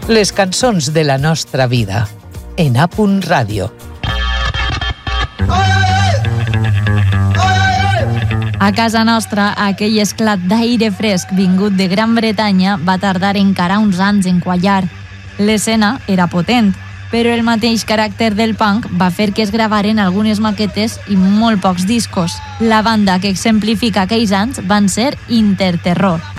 Les cançons de la nostra vida. En A. Ràdio. A casa nostra, aquell esclat d'aire fresc vingut de Gran Bretanya va tardar encara uns anys en quallar. L'escena era potent, però el mateix caràcter del punk va fer que es gravaren algunes maquetes i molt pocs discos. La banda que exemplifica aquells anys van ser Interterror.